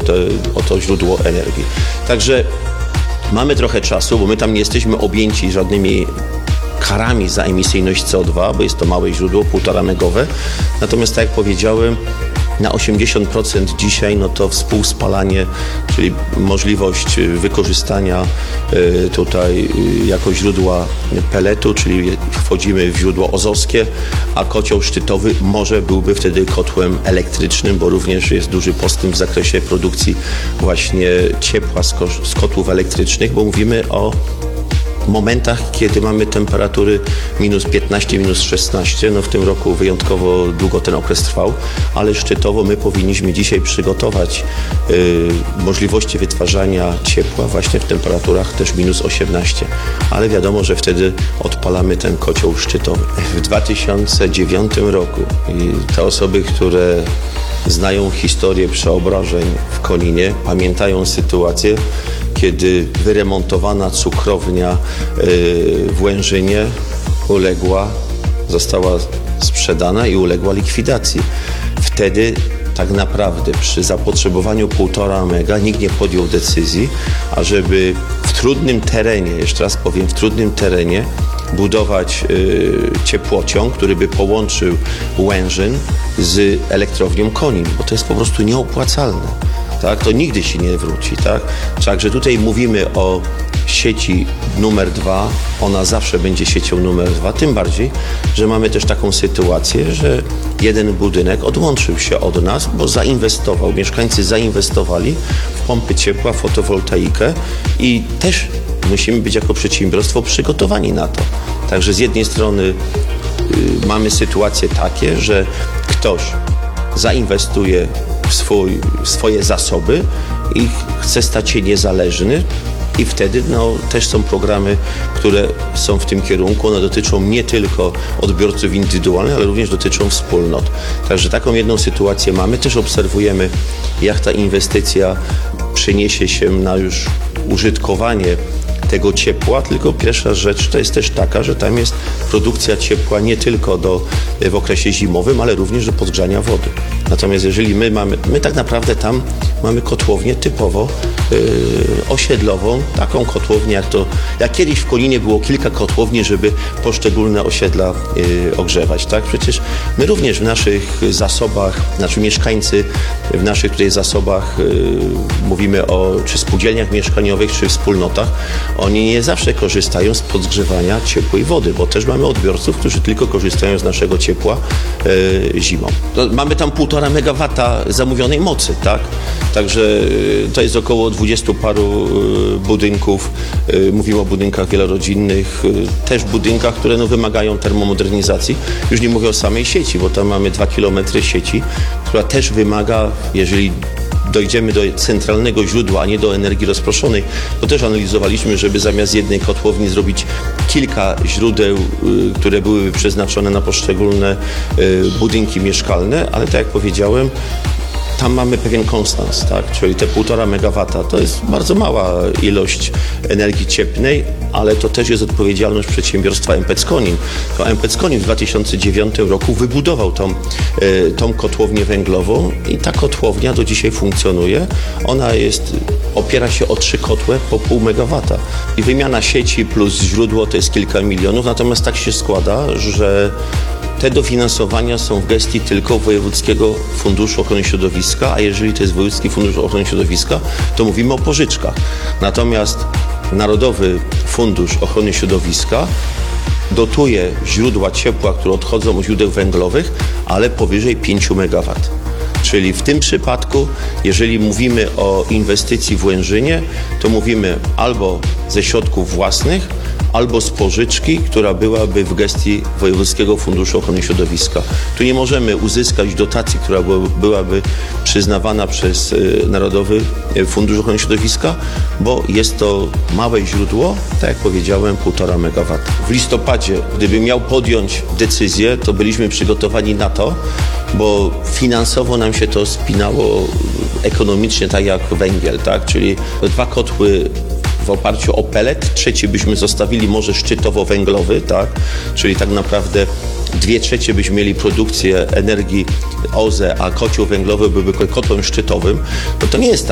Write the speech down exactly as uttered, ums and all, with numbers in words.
te, o to źródło energii. Także mamy trochę czasu, bo my tam nie jesteśmy objęci żadnymi karami za emisyjność C O dwa, bo jest to małe źródło, półtora megowe. Natomiast tak jak powiedziałem, na osiemdziesiąt procent dzisiaj no to współspalanie, czyli możliwość wykorzystania tutaj jako źródła peletu, czyli wchodzimy w źródło ozowskie, a kocioł szczytowy może byłby wtedy kotłem elektrycznym, bo również jest duży postęp w zakresie produkcji właśnie ciepła z, ko- z kotłów elektrycznych, bo mówimy o momentach, kiedy mamy temperatury minus piętnaście, minus szesnaście, no w tym roku wyjątkowo długo ten okres trwał, ale szczytowo my powinniśmy dzisiaj przygotować y, możliwości wytwarzania ciepła właśnie w temperaturach też minus osiemnaście, ale wiadomo, że wtedy odpalamy ten kocioł szczytowy. W dwa tysiące dziewiątym roku i te osoby, które znają historię przeobrażeń w Koninie, pamiętają sytuację, kiedy wyremontowana cukrownia w Łężynie uległa, została sprzedana i uległa likwidacji. Wtedy tak naprawdę przy zapotrzebowaniu półtora mega nikt nie podjął decyzji, ażeby w trudnym terenie, jeszcze raz powiem, w trudnym terenie budować y, ciepłociąg, który by połączył Łężyn z elektrownią Konin, bo to jest po prostu nieopłacalne. Tak, to nigdy się nie wróci, tak? Także tutaj mówimy o sieci numer dwa, ona zawsze będzie siecią numer dwa, tym bardziej, że mamy też taką sytuację, że jeden budynek odłączył się od nas, bo zainwestował, mieszkańcy zainwestowali w pompy ciepła, fotowoltaikę i też musimy być jako przedsiębiorstwo przygotowani na to. Także z jednej strony y, mamy sytuacje takie, że ktoś zainwestuje w, swój, w swoje zasoby i chce stać się niezależny i wtedy no, też są programy, które są w tym kierunku. One dotyczą nie tylko odbiorców indywidualnych, ale również dotyczą wspólnot. Także taką jedną sytuację mamy. Też obserwujemy, jak ta inwestycja przeniesie się na już użytkowanie tego ciepła, tylko pierwsza rzecz to jest też taka, że tam jest produkcja ciepła nie tylko do, w okresie zimowym, ale również do podgrzania wody. Natomiast jeżeli my mamy, my tak naprawdę tam mamy kotłownię typowo yy, osiedlową, taką kotłownię jak to, jak kiedyś w Koninie było kilka kotłowni, żeby poszczególne osiedla yy, ogrzewać, tak? Przecież my również w naszych zasobach, znaczy mieszkańcy w naszych tutaj zasobach, yy, mówimy o czy spółdzielniach mieszkaniowych, czy wspólnotach, oni nie zawsze korzystają z podgrzewania ciepłej wody, bo też mamy odbiorców, którzy tylko korzystają z naszego ciepła yy, zimą. To mamy tam półtora megawata zamówionej mocy, tak? Także yy, to jest około dwudziestu paru yy, budynków. Yy, mówimy o budynkach wielorodzinnych, yy, też budynkach, które no, wymagają termomodernizacji. Już nie mówię o samej sieci, bo tam mamy dwa kilometry sieci, która też wymaga, jeżeli dojdziemy do centralnego źródła, a nie do energii rozproszonej, to też analizowaliśmy, żeby zamiast jednej kotłowni zrobić kilka źródeł, y, które byłyby przeznaczone na poszczególne y, budynki mieszkalne, ale tak jak powiedziałem, tam mamy pewien konstans, tak? Czyli te półtora megawata to jest bardzo mała ilość energii cieplnej, ale to też jest odpowiedzialność przedsiębiorstwa M P C Konin. To M P C Konin w dwa tysiące dziewiątym roku wybudował tą, y, tą kotłownię węglową i ta kotłownia do dzisiaj funkcjonuje. Ona jest, opiera się o trzy kotły po pół megawata. I wymiana sieci plus źródło to jest kilka milionów, natomiast tak się składa, że te dofinansowania są w gestii tylko Wojewódzkiego Funduszu Ochrony Środowiska, a jeżeli to jest Wojewódzki Fundusz Ochrony Środowiska, to mówimy o pożyczkach. Natomiast Narodowy Fundusz Ochrony Środowiska dotuje źródła ciepła, które odchodzą od źródeł węglowych, ale powyżej pięciu megawatów. Czyli w tym przypadku, jeżeli mówimy o inwestycji w Łężynie, to mówimy albo ze środków własnych, albo z pożyczki, która byłaby w gestii Wojewódzkiego Funduszu Ochrony Środowiska. Tu nie możemy uzyskać dotacji, która byłaby przyznawana przez Narodowy Fundusz Ochrony Środowiska, bo jest to małe źródło, tak jak powiedziałem, półtora megawata. W listopadzie, gdybym miał podjąć decyzję, to byliśmy przygotowani na to, bo finansowo nam się to spinało ekonomicznie tak jak węgiel, tak? Czyli dwa kotły w oparciu o pelet, trzeci byśmy zostawili może szczytowo-węglowy, tak? Czyli tak naprawdę dwie trzecie byśmy mieli produkcję energii O Z E, a kocioł węglowy byłby kotłem szczytowym, no to nie jest tak.